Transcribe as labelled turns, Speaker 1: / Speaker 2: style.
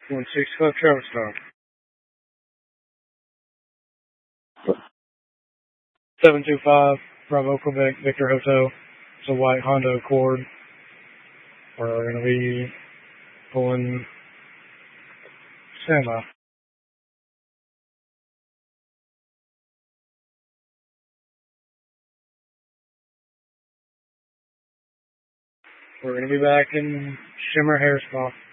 Speaker 1: 165 Travis Stop. 725 Bravo Quebec Victor Hotel. It's a white Honda Accord. We're going to be pulling Santa. We're going to be back in Shimmer Hair Spa.